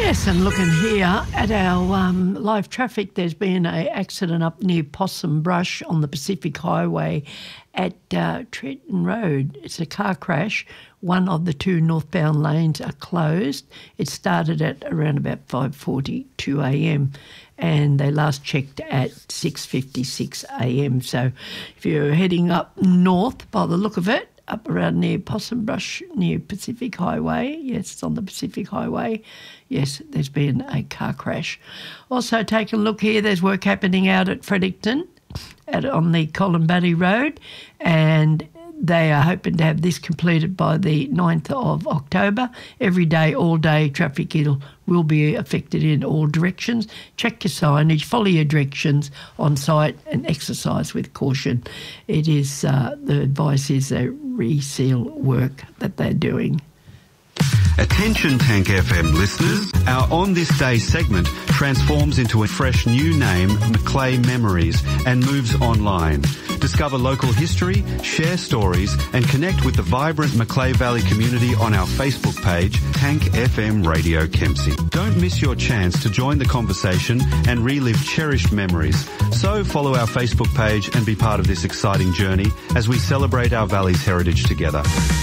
Yes, and looking here at our live traffic, there's been an accident up near Possum Brush on the Pacific Highway at Trenton Road. It's a car crash. One of the two northbound lanes are closed. It started at around about 5:42 a.m. and they last checked at 6:56 a.m. So if you're heading up north, by the look of it, up around near Possum Brush, near Pacific Highway. Yes, it's on the Pacific Highway. Yes, there's been a car crash. Also, take a look here. There's work happening out at Fredericton on the Columbuddy Road, and they are hoping to have this completed by the 9th of October. Every day, all day, traffic will be affected in all directions. Check your signage, follow your directions on site and exercise with caution. It is, the advice is a reseal work that they're doing. Attention Tank FM listeners, our On This Day segment transforms into a fresh new name, Macleay Memories, and moves online. Discover local history, share stories and connect with the vibrant Macleay Valley community on our Facebook page, Tank FM Radio Kempsey. Don't miss your chance to join the conversation and relive cherished memories. So follow our Facebook page and be part of this exciting journey as we celebrate our valley's heritage together.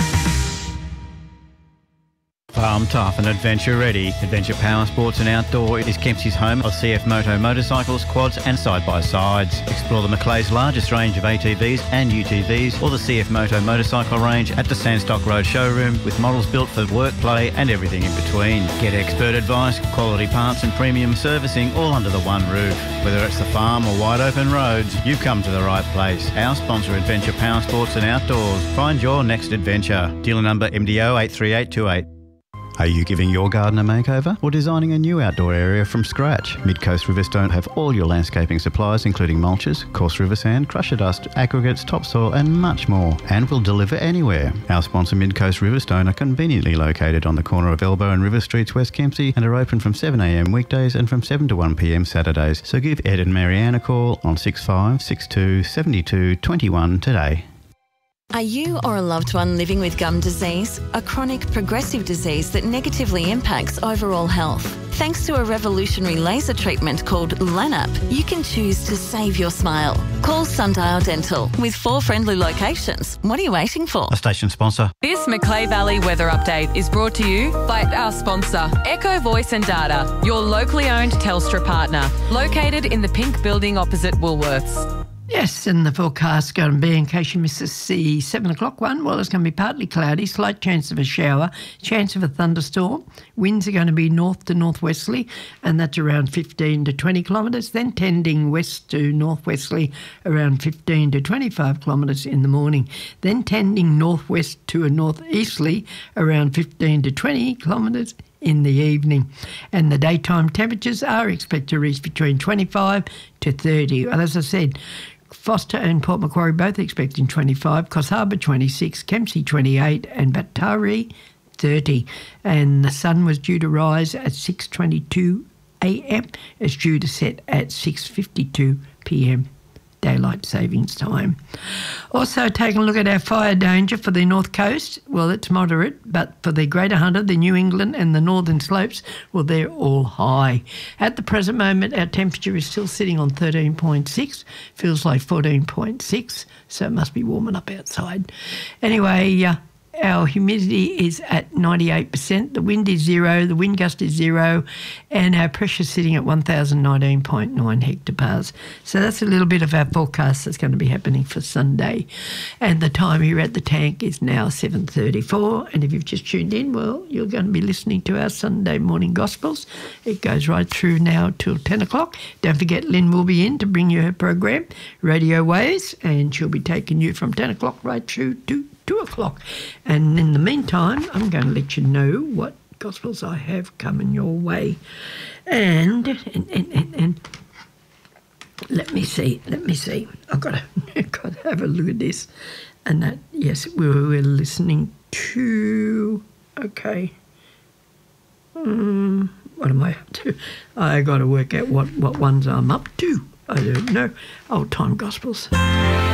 Farm tough and adventure ready. Adventure Power Sports and Outdoor is Kempsey's home of CF Moto motorcycles, quads and side-by-sides. Explore the Macleay's largest range of ATVs and UTVs or the CF Moto motorcycle range at the Sandstock Road showroom with models built for work, play and everything in between. Get expert advice, quality parts and premium servicing all under the one roof. Whether it's the farm or wide open roads, you've come to the right place. Our sponsor, Adventure Power Sports and Outdoors. Find your next adventure. Dealer number MDO 83828. Are you giving your garden a makeover or designing a new outdoor area from scratch? Mid-Coast Riverstone have all your landscaping supplies including mulches, coarse river sand, crusher dust, aggregates, topsoil and much more, and will deliver anywhere. Our sponsor Mid-Coast Riverstone are conveniently located on the corner of Elbow and River Streets, West Kempsey, and are open from 7am weekdays and from 7 to 1pm Saturdays. So give Ed and Marianne a call on 6562 72 21 today. Are you or a loved one living with gum disease, a chronic progressive disease that negatively impacts overall health? Thanks to a revolutionary laser treatment called LANAP, you can choose to save your smile. Call Sundial Dental with 4 friendly locations. What are you waiting for? A station sponsor. This Macleay Valley weather update is brought to you by our sponsor, Echo Voice and Data, your locally owned Telstra partner, located in the pink building opposite Woolworths. Yes, and the forecast going to be, in case you missed the 7 o'clock one, well, it's going to be partly cloudy, slight chance of a shower, chance of a thunderstorm. Winds are going to be north to northwesterly, and that's around 15 to 20 kilometres, then tending west to northwesterly around 15 to 25 kilometres in the morning, then tending northwest to a northeasterly around 15 to 20 kilometres in the evening. And the daytime temperatures are expected to reach between 25 to 30. Well, as I said, Foster and Port Macquarie both expecting 25, Coffs Harbour 26, Kempsey 28 and Batari 30. And the sun was due to rise at 6:22 a.m. It's due to set at 6:52 p.m. Daylight savings time. Also, taking a look at our fire danger for the North Coast. Well, it's moderate, but for the Greater Hunter, the New England and the Northern Slopes, well, they're all high. At the present moment, our temperature is still sitting on 13.6. Feels like 14.6, so it must be warming up outside. Anyway, our humidity is at 98%, the wind is 0, the wind gust is 0, and our pressure sitting at 1,019.9 hectopascals. So that's a little bit of our forecast that's going to be happening for Sunday. And the time here at the tank is now 7:34, and if you've just tuned in, well, you're going to be listening to our Sunday morning Gospels. It goes right through now till 10 o'clock. Don't forget Lynn will be in to bring you her program, Radio Waves, and she'll be taking you from 10 o'clock right through to 2 o'clock. And in the meantime, I'm going to let you know what Gospels I have coming your way. And let me see. I've got to have a look at this. And that, yes, we're listening to, okay. What am I up to? I got to work out what ones I'm up to. I don't know. Old time Gospels.